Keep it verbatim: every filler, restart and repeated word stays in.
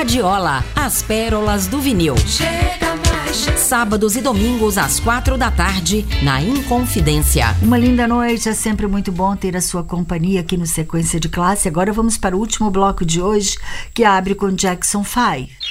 Radiola, as pérolas do vinil. Chega mais, chega. Sábados e domingos às quatro da tarde, na Inconfidência. Uma linda noite, é sempre muito bom ter a sua companhia aqui no Sequência de Classe. Agora vamos para o último bloco de hoje, que abre com Jackson five.